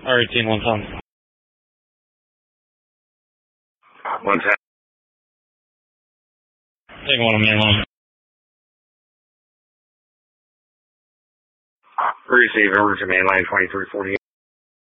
R18 110. 110. Take one on main line. Receive over to mainline 2348.